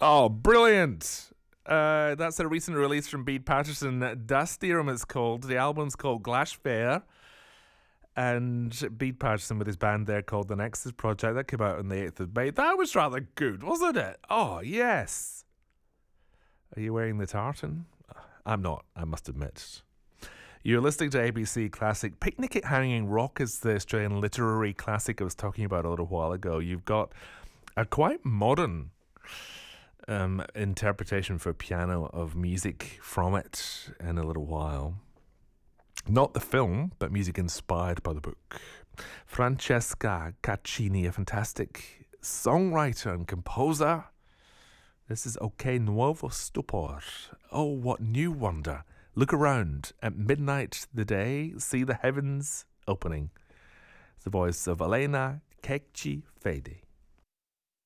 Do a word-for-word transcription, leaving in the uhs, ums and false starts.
Oh, brilliant! Uh, that's a recent release from Bede Patterson. Dustirum it's called. The album's called Glashfair. And Bede Patterson with his band there called The Nexus Project. That came out on the eighth of May. That was rather good, wasn't it? Oh, yes. Are you wearing the tartan? I'm not, I must admit. You're listening to A B C Classic. Picnic at Hanging Rock is the Australian literary classic I was talking about a little while ago. You've got a quite modern um, interpretation for piano of music from it in a little while. Not the film, but music inspired by the book. Francesca Caccini, a fantastic songwriter and composer. This is O Che Nuovo Stupor. Oh, what new wonder. Look around at midnight the day, see the heavens opening. It's the voice of Elena Cecchi Fede.